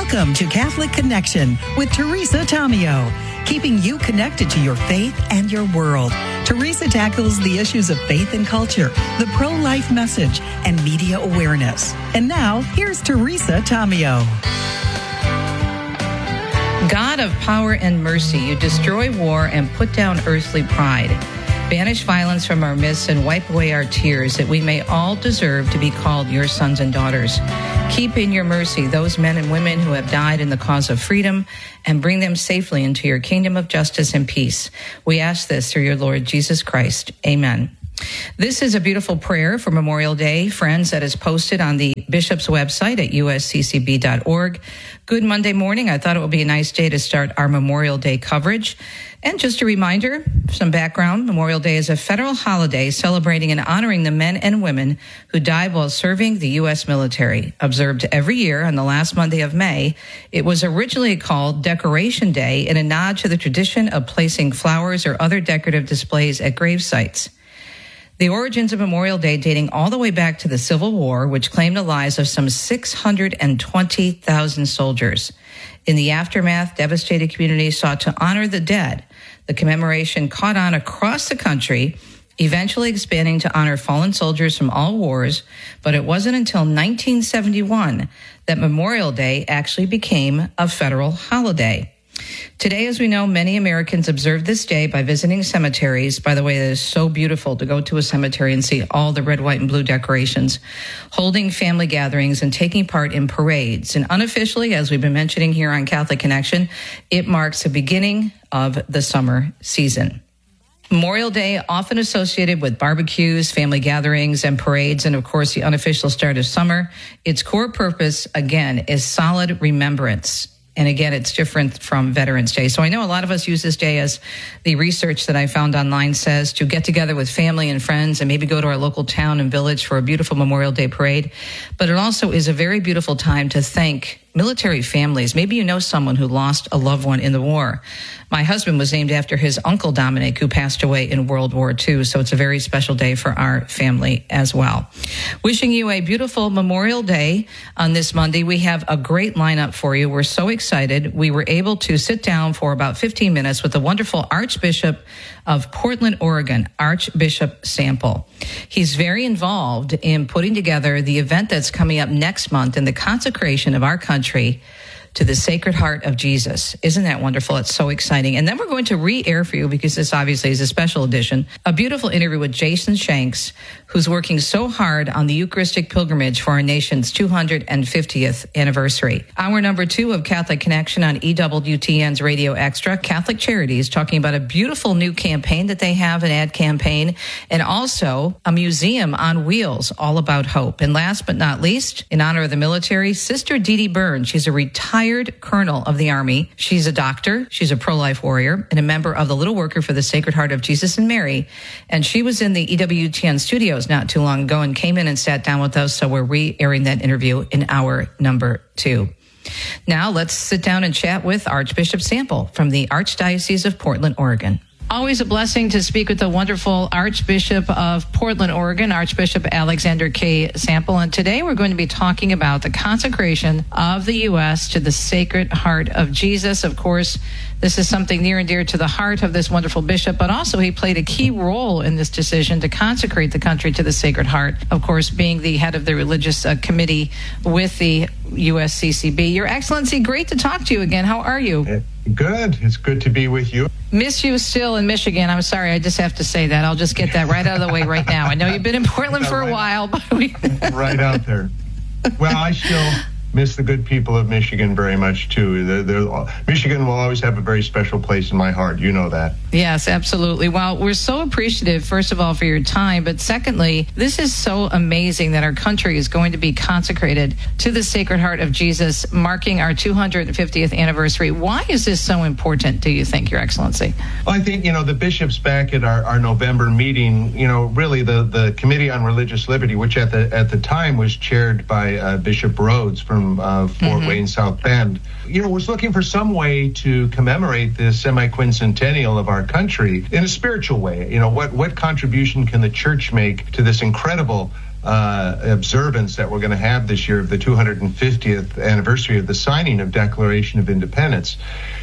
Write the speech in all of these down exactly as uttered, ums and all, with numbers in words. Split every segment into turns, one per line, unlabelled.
Welcome to Catholic Connection with Teresa Tomeo, keeping you connected to your faith and your world. Teresa tackles the issues of faith and culture, the pro-life message, and media awareness. And now, here's Teresa Tomeo.
God of power and mercy, you destroy war and put down earthly pride. Banish violence from our midst and wipe away our tears, that we may all deserve to be called your sons and daughters. Keep in your mercy those men and women who have died in the cause of freedom, and bring them safely into your kingdom of justice and peace. We ask this through your Lord Jesus Christ. Amen. This is a beautiful prayer for Memorial Day, friends, that is posted on the Bishop's website at u s c c b dot org. Good Monday morning. I thought it would be a nice day to start our Memorial Day coverage. And just a reminder, some background, Memorial Day is a federal holiday celebrating and honoring the men and women who died while serving the U S military. Observed every year on the last Monday of May, it was originally called Decoration Day in a nod to the tradition of placing flowers or other decorative displays at grave sites. The origins of Memorial Day dating all the way back to the Civil War, which claimed the lives of some six hundred twenty thousand soldiers. In the aftermath, devastated communities sought to honor the dead. The commemoration caught on across the country, eventually expanding to honor fallen soldiers from all wars, but it wasn't until nineteen seventy-one that Memorial Day actually became a federal holiday. Today, as we know, many Americans observe this day by visiting cemeteries. By the way, it is so beautiful to go to a cemetery and see all the red, white, and blue decorations, holding family gatherings and taking part in parades. And unofficially, as we've been mentioning here on Catholic Connection, it marks the beginning of the summer season. Memorial Day, often associated with barbecues, family gatherings, and parades, and of course, the unofficial start of summer. Its core purpose, again, is solid remembrance. And again, it's different from Veterans Day. So I know a lot of us use this day, as the research that I found online says, to get together with family and friends and maybe go to our local town and village for a beautiful Memorial Day parade. But it also is a very beautiful time to thank military families. Maybe you know someone who lost a loved one in the war. My husband was named after his uncle Dominic, who passed away in World War Two. So it's a very special day for our family as well. Wishing you a beautiful Memorial Day on this Monday. We have a great lineup for you. We're so excited. We were able to sit down for about fifteen minutes with the wonderful Archbishop of Portland, Oregon, Archbishop Sample. He's very involved in putting together the event that's coming up next month in the consecration of our country to the Sacred Heart of Jesus. Isn't that wonderful? It's so exciting. And then we're going to re-air for you, because this obviously is a special edition, a beautiful interview with Jason Shanks, who's working so hard on the Eucharistic pilgrimage for our nation's two hundred fiftieth anniversary. Hour number two of Catholic Connection on E W T N's Radio Extra, Catholic Charities, talking about a beautiful new campaign that they have, an ad campaign, and also a museum on wheels all about hope. And last but not least, in honor of the military, Sister Dee Dee Byrne. She's a retired colonel of the Army. She's a doctor. She's a pro-life warrior and a member of the Little Worker for the Sacred Heart of Jesus and Mary. And she was in the E W T N studios not too long ago and came in and sat down with us. So we're re-airing that interview in hour number two. Now let's sit down and chat with Archbishop Sample from the Archdiocese of Portland, Oregon. Always a blessing to speak with the wonderful Archbishop of Portland, Oregon, Archbishop Alexander K. Sample. And today we're going to be talking about the consecration of the U S to the Sacred Heart of Jesus. Of course, this is something near and dear to the heart of this wonderful bishop, but also he played a key role in this decision to consecrate the country to the Sacred Heart, of course, being the head of the religious uh, committee with the U S C C B. Your Excellency, great to talk to you again. How are you?
Good. It's good to be with you.
Miss you still in Michigan. I'm sorry. I just have to say that. I'll just get that right out of the way right now. I know you've been in Portland for a while, but we...
right out there. Well, I still miss the good people of Michigan very much, too. They're, they're, Michigan will always have a very special place in my heart. You know that.
Yes, absolutely. Well, we're so appreciative, first of all, for your time. But secondly, this is so amazing that our country is going to be consecrated to the Sacred Heart of Jesus, marking our two hundred fiftieth anniversary. Why is this so important, do you think, Your Excellency?
Well, I think, you know, the bishops back at our, our November meeting, you know, really the, the Committee on Religious Liberty, which at the at the time was chaired by uh, Bishop Rhodes from Uh, Fort mm-hmm. Wayne, South Bend, you know, was looking for some way to commemorate the semi-quincentennial of our country in a spiritual way. You know, what, what contribution can the church make to this incredible uh, observance that we're going to have this year of the two hundred fiftieth anniversary of the signing of Declaration of Independence.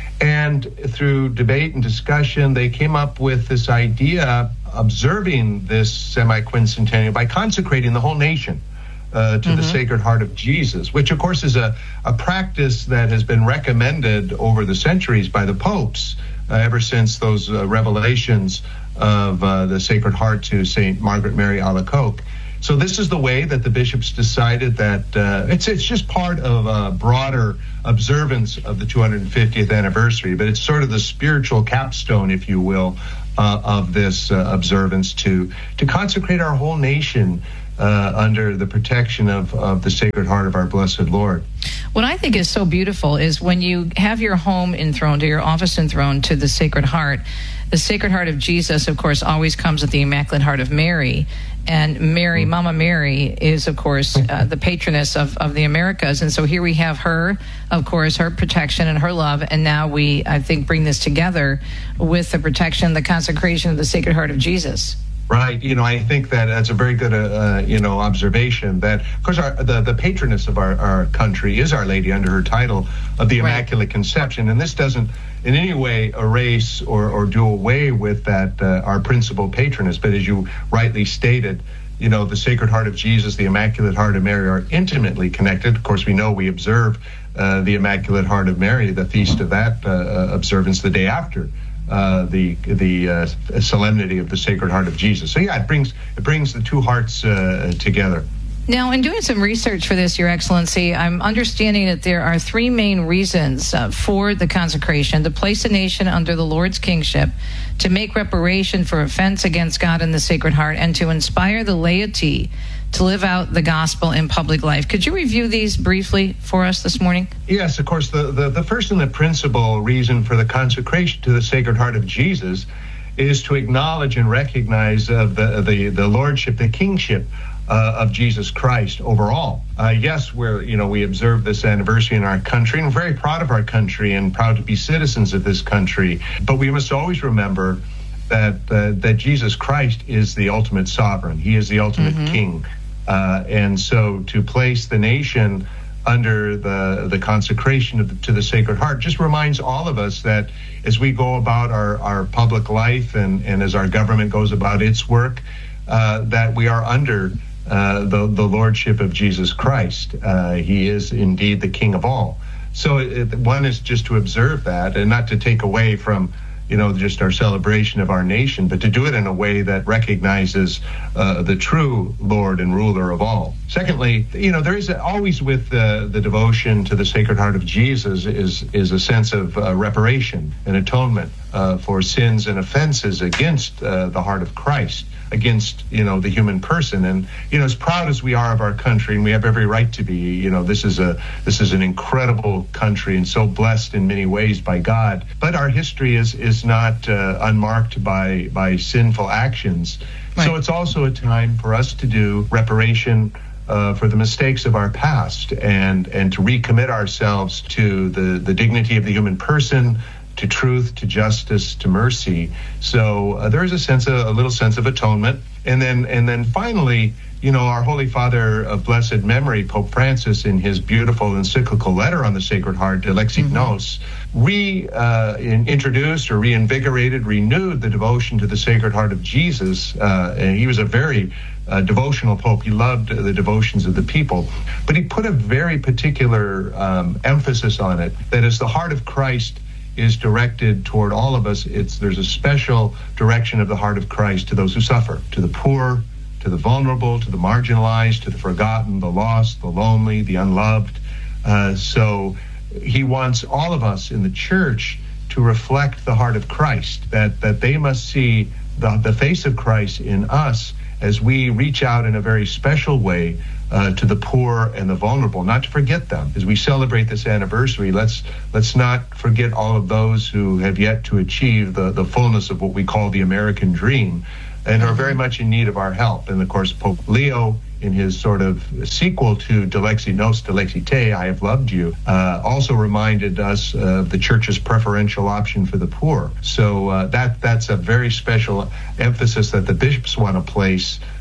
And through debate and discussion, they came up with this idea, observing this semi-quincentennial by consecrating the whole nation uh, to mm-hmm. the Sacred Heart of Jesus, which, of course, is a, a practice that has been recommended over the centuries by the popes uh, ever since those uh, revelations of uh, the Sacred Heart to Saint Margaret Mary Alacoque. So this is the way that the bishops decided that uh, it's it's just part of a broader observance of the two hundred fiftieth anniversary, but it's sort of the spiritual capstone, if you will, uh, of this uh, observance to to consecrate our whole nation uh, under the protection of, of the Sacred Heart of our Blessed Lord.
What I think is so beautiful is when you have your home enthroned or your office enthroned to the Sacred Heart. The Sacred Heart of Jesus, of course, always comes with the Immaculate Heart of Mary. And Mary, Mama Mary, is, of course, uh, the patroness of, of the Americas. And so here we have her, of course, her protection and her love. And now we, I think, bring this together with the protection, the consecration of the Sacred Heart of Jesus.
Right. You know, I think that that's a very good, uh, you know, observation that, of course, our, the, the patroness of our, our country is Our Lady under her title of the Immaculate right. Conception. And this doesn't in any way erase or, or do away with that, uh, our principal patroness. But as you rightly stated, you know, the Sacred Heart of Jesus, the Immaculate Heart of Mary are intimately connected. Of course, we know we observe uh, the Immaculate Heart of Mary, the feast of that uh, observance, the day after Uh, the the uh, solemnity of the Sacred Heart of Jesus. So yeah, it brings it brings the two hearts uh, together.
Now, in doing some research for this, Your Excellency, I'm understanding that there are three main reasons uh, for the consecration: to place a nation under the Lord's kingship, to make reparation for offense against God and the Sacred Heart, and to inspire the laity to live out the gospel in public life. Could you review these briefly for us this morning?
Yes, of course. The, the, the first and the principal reason for the consecration to the Sacred Heart of Jesus is to acknowledge and recognize uh, the, the, the lordship, the kingship uh, of Jesus Christ overall. Uh, yes, we're, you know, we observe this anniversary in our country, and we're very proud of our country and proud to be citizens of this country. But we must always remember that, uh, that Jesus Christ is the ultimate sovereign. He is the ultimate mm-hmm. king. Uh, and so to place the nation under the the consecration of the, to the Sacred Heart just reminds all of us that as we go about our, our public life and, and as our government goes about its work, uh, that we are under uh, the, the lordship of Jesus Christ. Uh, he is indeed the King of all. So it, one is just to observe that and not to take away from you know, just our celebration of our nation, but to do it in a way that recognizes uh, the true Lord and ruler of all. Secondly, you know, there is a, always with the, the devotion to the Sacred Heart of Jesus is, is a sense of uh, reparation and atonement uh, for sins and offenses against uh, the heart of Christ, against, you know, the human person. And, you know, as proud as we are of our country, and we have every right to be, you know, this is a this is an incredible country and so blessed in many ways by God. But our history is is not uh, unmarked by by sinful actions. Right. So it's also a time for us to do reparation uh, for the mistakes of our past and and to recommit ourselves to the, the dignity of the human person, to truth, to justice, to mercy. So uh, there is a sense, of, a little sense of atonement. And then, and then finally, you know, our Holy Father of blessed memory, Pope Francis, in his beautiful encyclical letter on the Sacred Heart, Dilexit mm-hmm. Nos, re uh, in, introduced or reinvigorated, renewed the devotion to the Sacred Heart of Jesus. Uh, and he was a very uh, devotional Pope. He loved the devotions of the people. But he put a very particular um, emphasis on it, that as the heart of Christ is directed toward all of us, it's there's a special direction of the heart of Christ to those who suffer, to the poor, to the vulnerable, to the marginalized, to the forgotten, the lost, the lonely, the unloved. Uh, so he wants all of us in the church to reflect the heart of Christ, that that they must see the, the face of Christ in us as we reach out in a very special way Uh, to the poor and the vulnerable, not to forget them. As we celebrate this anniversary, let's let's not forget all of those who have yet to achieve the, the fullness of what we call the American dream and are very much in need of our help. And of course, Pope Leo, in his sort of sequel to Dilexit Nos, Dilexit Te, I Have Loved You, uh, also reminded us of the Church's preferential option for the poor. So uh, that that's a very special emphasis that the bishops want to place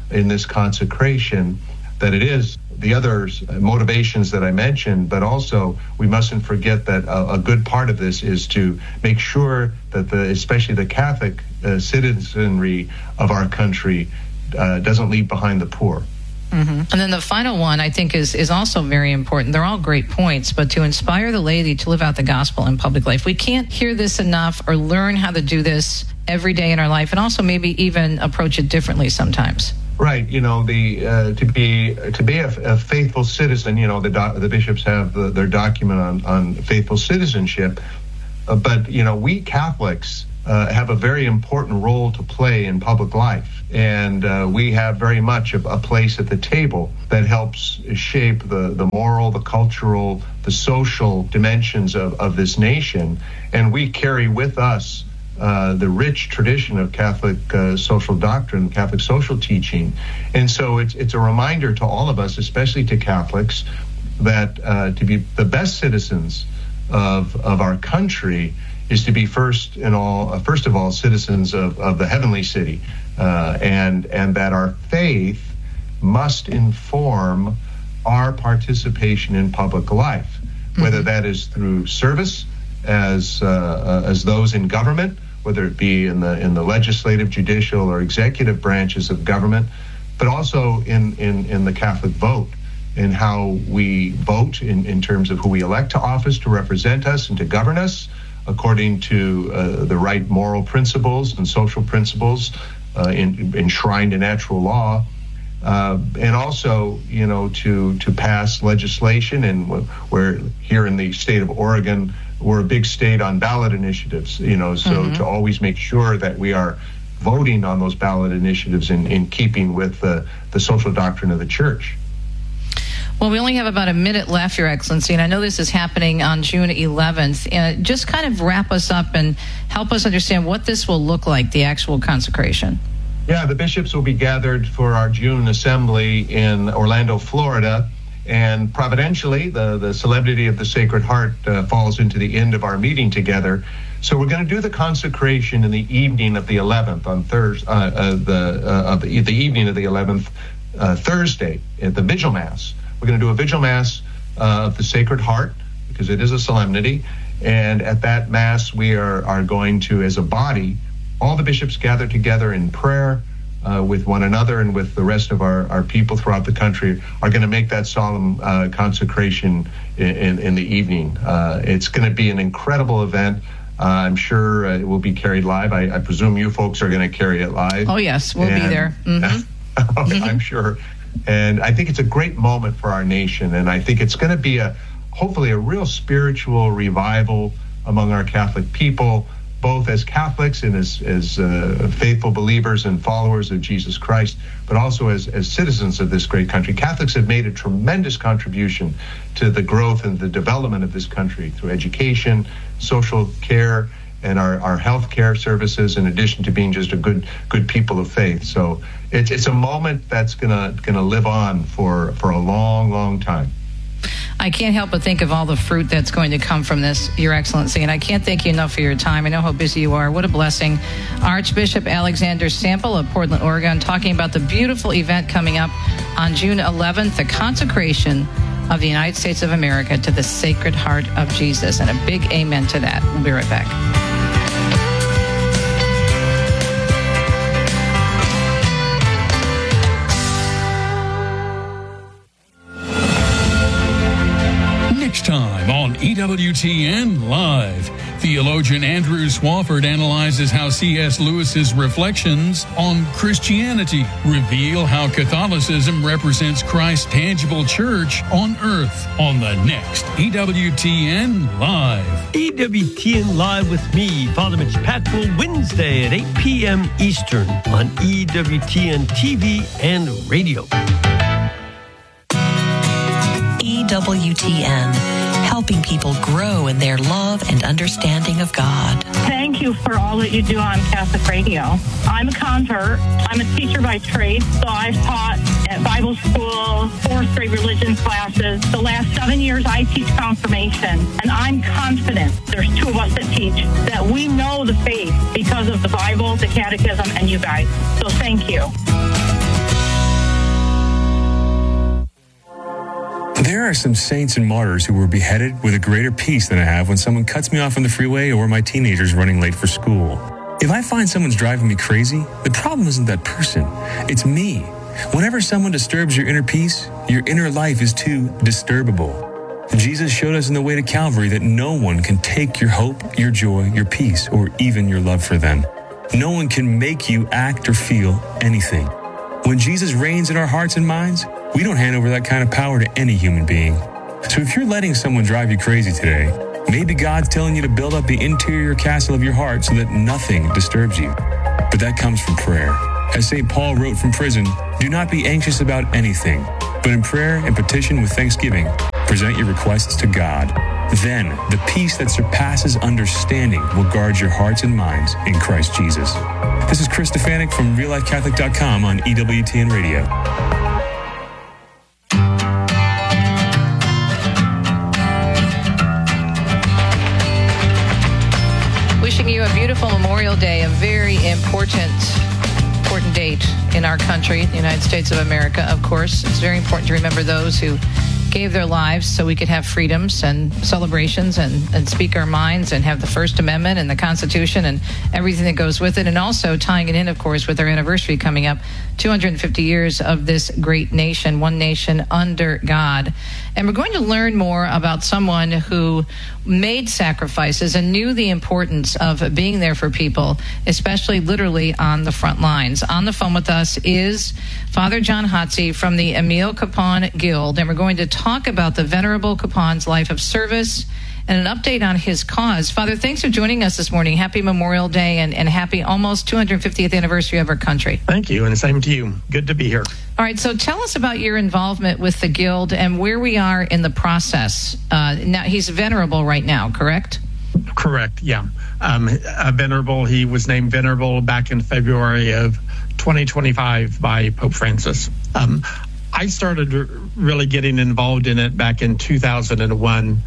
in this consecration that it is the other motivations that I mentioned, but also we mustn't forget that a, a good part of this is to make sure that the, especially the Catholic uh, citizenry of our country uh, doesn't leave behind the poor.
Mm-hmm. And then the final one, I think, is, is also very important. They're all great points, but to inspire the laity to live out the gospel in public life. We can't hear this enough or learn how to do this every day in our life, and also maybe even approach it differently sometimes.
Right, you know, the uh, to be to be a, a faithful citizen. You know, the doc, the bishops have the, their document on on faithful citizenship, uh, but you know, we Catholics uh, have a very important role to play in public life, and uh, we have very much a, a place at the table that helps shape the the moral, the cultural, the social dimensions of of this nation, and we carry with us Uh, the rich tradition of Catholic uh, social doctrine, Catholic social teaching. And so it's it's a reminder to all of us, especially to Catholics, that uh, to be the best citizens of of our country is to be first in all, uh, first of all, citizens of, of the heavenly city, uh, and and that our faith must inform our participation in public life, mm-hmm. whether that is through service as uh, uh, as those in government, whether it be in the in the legislative, judicial, or executive branches of government, but also in, in, in the Catholic vote, in how we vote in, in terms of who we elect to office to represent us and to govern us according to uh, the right moral principles and social principles uh, in, enshrined in natural law. Uh, and also, you know, to to pass legislation, and we're here in the state of Oregon, we're a big state on ballot initiatives, you know, so mm-hmm. to always make sure that we are voting on those ballot initiatives in, in keeping with the, the social doctrine of the Church.
Well, we only have about a minute left, Your Excellency, and I know this is happening on June eleventh. Uh, just kind of wrap us up and help us understand what this will look like, the actual consecration.
Yeah, the bishops will be gathered for our June assembly in Orlando, Florida. And providentially, the, the Solemnity of the Sacred Heart uh, falls into the end of our meeting together. So we're going to do the consecration in the evening of the eleventh on Thursday, uh, uh, the uh, of the, the evening of the eleventh, uh, Thursday at the Vigil Mass. We're going to do a Vigil Mass uh, of the Sacred Heart because it is a solemnity. And at that Mass, we are are going to, as a body, all the bishops gather together in prayer Uh, with one another and with the rest of our, our people throughout the country, are going to make that solemn uh, consecration in, in, in the evening. Uh, it's going to be an incredible event. Uh, I'm sure uh, it will be carried live. I, I presume you folks are going to carry it live.
Oh, yes, we'll and, be there. Mm-hmm.
I'm sure. And I think it's a great moment for our nation, and I think it's going to be a hopefully a real spiritual revival among our Catholic people, both as Catholics and as, as uh, faithful believers and followers of Jesus Christ, but also as, as citizens of this great country. Catholics have made a tremendous contribution to the growth and the development of this country through education, social care, and our, our health care services, in addition to being just a good good people of faith. So it's it's a moment that's gonna gonna live on for, for a long, long time.
I can't help but think of all the fruit that's going to come from this, Your Excellency, and I can't thank you enough for your time. I know how busy you are. What a blessing. Archbishop Alexander Sample of Portland, Oregon, talking about the beautiful event coming up on June eleventh, the consecration of the United States of America to the Sacred Heart of Jesus, and a big amen to that. We'll be right back.
Time on E W T N Live, theologian Andrew Swafford analyzes how C S Lewis's reflections on Christianity reveal how Catholicism represents Christ's tangible church on earth on the next E W T N Live.
E W T N Live with me, Father Mitch Patwell, Wednesday at eight p.m. Eastern on E W T N T V and radio.
E W T N, helping people grow in their love and understanding of God.
Thank you for all that you do on Catholic Radio. I'm a convert. I'm a teacher by trade, so I've taught at Bible school, fourth grade religion classes. The last seven years I teach confirmation, and I'm confident, there's two of us that teach, that we know the faith because of the Bible, the catechism, and you guys. So thank you.
There are some saints and martyrs who were beheaded with a greater peace than I have when someone cuts me off on the freeway or my teenager's running late for school. If I find someone's driving me crazy, the problem isn't that person, it's me. Whenever someone disturbs your inner peace, your inner life is too disturbable. Jesus showed us in the way to Calvary that no one can take your hope, your joy, your peace, or even your love for them. No one can make you act or feel anything. When Jesus reigns in our hearts and minds, we don't hand over that kind of power to any human being. So if you're letting someone drive you crazy today, maybe God's telling you to build up the interior castle of your heart so that nothing disturbs you. But that comes from prayer. As Saint Paul wrote from prison, do not be anxious about anything, but in prayer and petition with thanksgiving, present your requests to God. Then the peace that surpasses understanding will guard your hearts and minds in Christ Jesus. This is Chris Stefanik from real life catholic dot com on E W T N Radio.
Wishing you a beautiful Memorial Day, a very important important date in our country, the United States of America, of course. It's very important to remember those who gave their lives so we could have freedoms and celebrations and, and speak our minds and have the First Amendment and the Constitution and everything that goes with it. And also tying it in, of course, with our anniversary coming up, two hundred fifty years of this great nation, one nation under God. And we're going to learn more about someone who made sacrifices and knew the importance of being there for people, especially literally on the front lines. On the phone with us is Father John Hotze from the Emil Kapaun Guild, and we're going to talk about the Venerable Kapaun's life of service and an update on his cause. Father, thanks for joining us this morning. Happy Memorial Day and, and happy almost two hundred fiftieth anniversary of our country.
Thank you, and the same to you. Good to be here.
All right, so tell us about your involvement with the Guild and where we are in the process. Uh, now, he's venerable right now, correct?
Correct, yeah. Um, uh, venerable, he was named venerable back in February of twenty twenty-five by Pope Francis. Um, I started really getting involved in it back in two thousand one.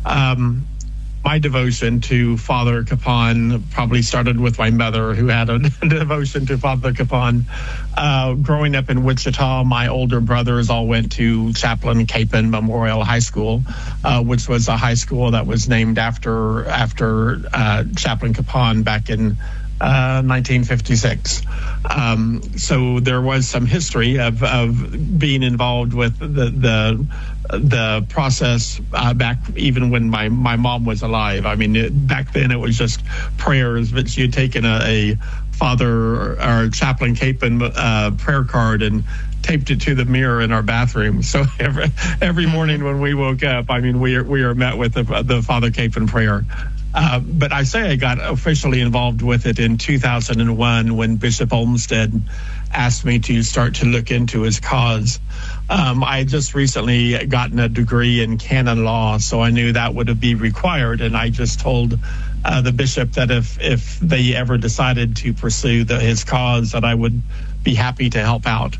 Um, my devotion to Father Kapaun probably started with my mother, who had a devotion to Father Kapaun. Uh, growing up in Wichita, my older brothers all went to Chaplain Capen Memorial High School, uh, which was a high school that was named after after uh, Chaplain Kapaun back in Uh, nineteen fifty-six. Um, so there was some history of, of being involved with the the, the process uh, back even when my, my mom was alive. I mean, it, back then it was just prayers, but she had taken a, a Father or Chaplain Capen uh, prayer card and taped it to the mirror in our bathroom. So every every morning when we woke up, I mean, we are, we are met with the, the Father Capen prayer. Uh, but I say I got officially involved with it in two thousand one when Bishop Olmsted asked me to start to look into his cause. Um, I had just recently gotten a degree in canon law, so I knew that would be required. And I just told uh, the bishop that if, if they ever decided to pursue the, his cause, that I would be happy to help out.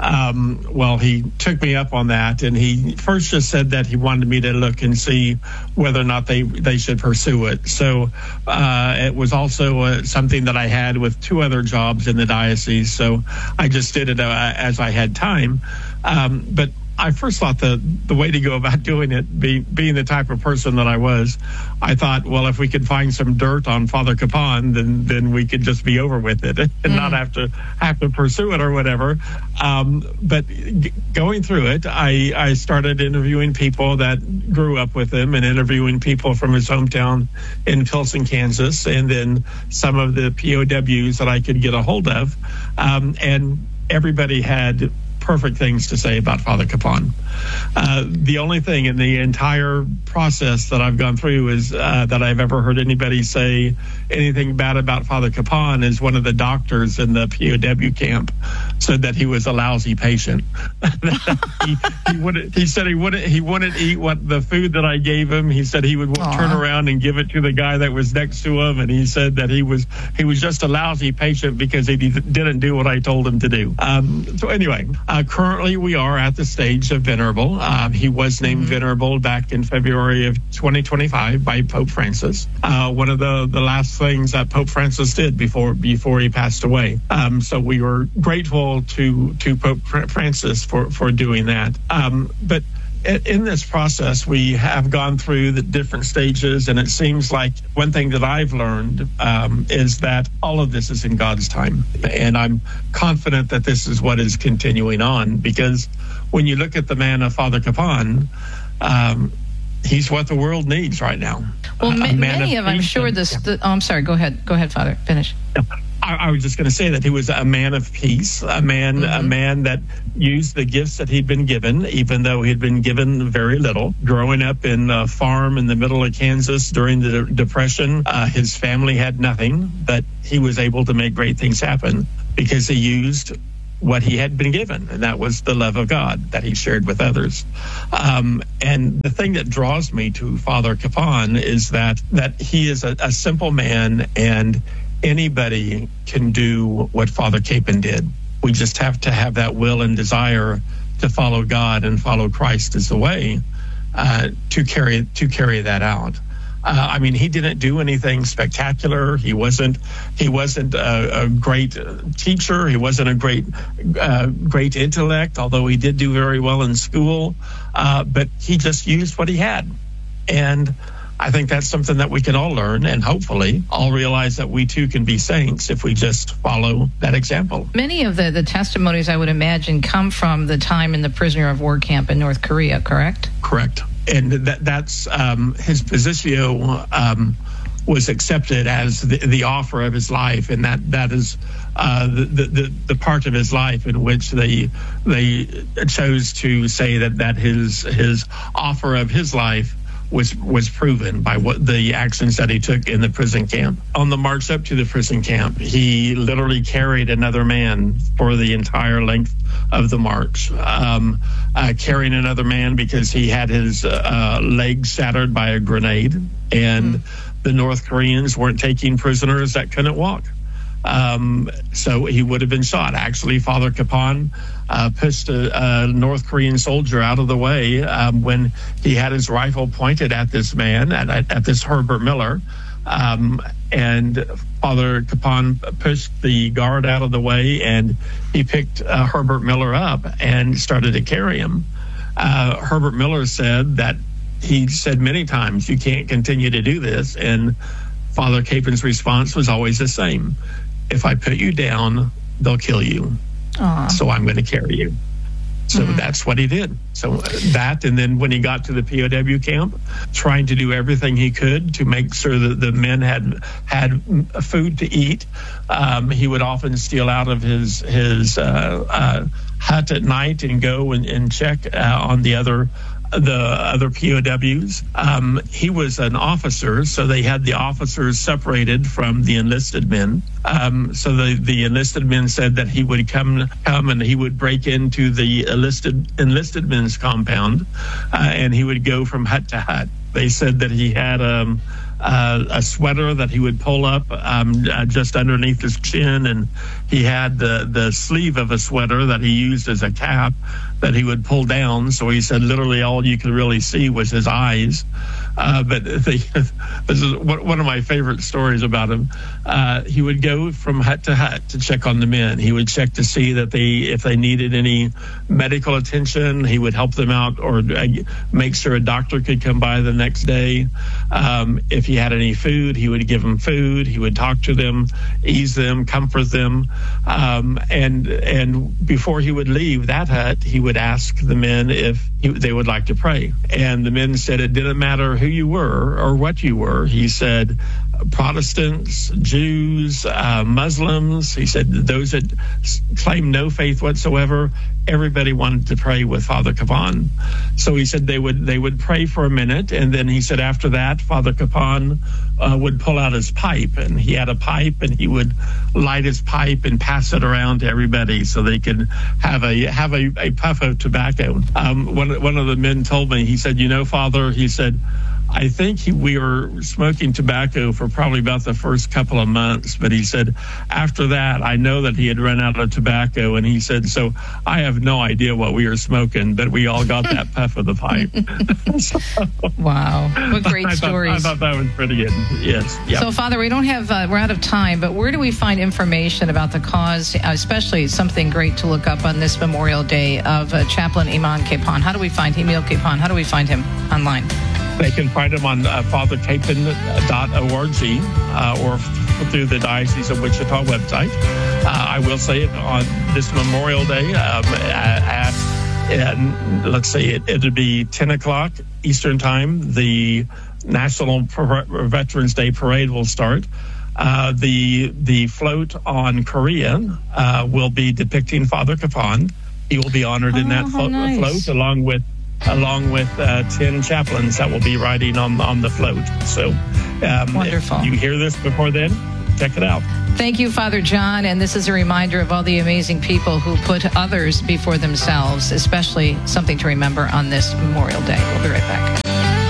Um, well, he took me up on that, and he first just said that he wanted me to look and see whether or not they, they should pursue it. So uh, it was also uh, something that I had with two other jobs in the diocese, so I just did it uh, as I had time. Um, but I first thought the the way to go about doing it, be, being the type of person that I was, I thought, well, if we could find some dirt on Father Kapaun, then then we could just be over with it and mm. not have to have to pursue it or whatever. Um, but g- going through it, I, I started interviewing people that grew up with him and interviewing people from his hometown in Pilsen, Kansas, and then some of the P O Ws that I could get a hold of. Um, and everybody had perfect things to say about Father Kapaun. Uh, the only thing in the entire process that I've gone through is uh, that I've ever heard anybody say anything bad about Father Kapaun is one of the doctors in the P O W camp said that he was a lousy patient. he, he, wouldn't, he said he wouldn't he wouldn't eat what the food that I gave him. He said he would Aww. turn around and give it to the guy that was next to him, and he said that he was he was just a lousy patient because he didn't do what I told him to do. Um, so anyway, uh, currently we are at the stage of venerable. Um, he was named mm-hmm. venerable back in February of twenty twenty-five by Pope Francis. Uh, one of the, the last things that Pope Francis did before before he passed away. Um, so we were grateful to to Pope Francis for, for doing that. Um, but in this process, we have gone through the different stages, and it seems like one thing that I've learned um, is that all of this is in God's time. And I'm confident that this is what is continuing on, because when you look at the man of Father Capon, um, he's what the world needs right now.
Well, ma- many of,
of
I'm sure this, the, oh, I'm sorry, go ahead. Go ahead, Father, finish.
Yeah. I, I was just going to say that he was a man of peace, a man, mm-hmm. a man that used the gifts that he'd been given, even though he'd been given very little. Growing up in a farm in the middle of Kansas during the Depression, uh, his family had nothing, but he was able to make great things happen because he used what he had been given, and that was the love of God that he shared with others. Um, and the thing that draws me to Father Capon is that that he is a, a simple man, and anybody can do what Father Capon did. We just have to have that will and desire to follow God and follow Christ as the way uh, to carry to carry that out. Uh, I mean, he didn't do anything spectacular. He wasn't. He wasn't a, a great teacher. He wasn't a great, uh, great intellect. Although he did do very well in school, uh, but he just used what he had, and I think that's something that we can all learn, and hopefully all realize that we too can be saints if we just follow that example.
Many of the, the testimonies, I would imagine, come from the time in the prisoner of war camp in North Korea, correct?
Correct. And that that's um, his positio um, was accepted as the, the offer of his life, and that that is uh, the, the the part of his life in which they they chose to say that that his his offer of his life was was proven by what the actions that he took in the prison camp. On the march up to the prison camp, he literally carried another man for the entire length of the march, um, uh, carrying another man because he had his uh, legs shattered by a grenade, and mm-hmm. the North Koreans weren't taking prisoners that couldn't walk. Um, so he would have been shot. Actually, Father Capon uh, pushed a, a North Korean soldier out of the way um, when he had his rifle pointed at this man, at, at this Herbert Miller. Um, and Father Capon pushed the guard out of the way, and he picked uh, Herbert Miller up and started to carry him. Uh, Herbert Miller said that he said many times, "You can't continue to do this." And Father Capon's response was always the same: "If I put you down, they'll kill you. Aww. So I'm going to carry you." So mm-hmm. that's what he did. So that, and then when he got to the P O W camp, trying to do everything he could to make sure that the men had had food to eat. Um, he would often steal out of his his uh, uh, hut at night and go and, and check uh, on the other the other P O Ws. Um, he was an officer, so they had the officers separated from the enlisted men. Um, so the, the enlisted men said that he would come come and he would break into the enlisted enlisted men's compound, uh, and he would go from hut to hut. They said that he had um, uh, a sweater that he would pull up um, uh, just underneath his chin, and he had the, the sleeve of a sweater that he used as a cap that he would pull down. So he said literally all you could really see was his eyes. Uh, but the, this is one of my favorite stories about him. Uh, he would go from hut to hut to check on the men. He would check to see that they, if they needed any medical attention, he would help them out, or uh, make sure a doctor could come by the next day. Um, if he had any food, he would give them food. He would talk to them, ease them, comfort them. Um, and and before he would leave that hut, he would ask the men if he, they would like to pray. And the men said it didn't matter who you were or what you were. He said Protestants, Jews, uh, Muslims. He said those that claim no faith whatsoever, everybody wanted to pray with Father Capon. So he said they would they would pray for a minute, and then he said after that, Father Capon uh, would pull out his pipe, and he had a pipe, and he would light his pipe and pass it around to everybody so they could have a have a, a puff of tobacco. Um, one one of the men told me, he said, "You know, Father," he said, I think he, we were smoking tobacco for probably about the first couple of months, but he said after that, I know that he had run out of tobacco, and he said, so I have no idea what we were smoking, but we all got that puff of the pipe. so,
wow. What great
I
stories.
Thought, I thought that was pretty good. Yes. Yep.
So, Father, we don't have, uh, we're out of time, but where do we find information about the cause, especially something great to look up on this Memorial Day of uh, Chaplain Iman Capon? How do we find Emil Capon? How do we find him online?
They can find him on uh, father capon dot org uh, or f- through the Diocese of Wichita website. Uh, I will say on this Memorial Day um, at, at, let's say it, it'll be ten o'clock Eastern Time, the National Veterans Day Parade will start. Uh, the the float on Korea uh, will be depicting Father Capon. He will be honored
oh,
in that flo-
nice.
float along with along with uh, ten chaplains that will be riding on on the float. So um,
wonderful.
If you hear this before then, check it out.
Thank you, Father John. And this is a reminder of all the amazing people who put others before themselves, especially something to remember on this Memorial Day. We'll be right back.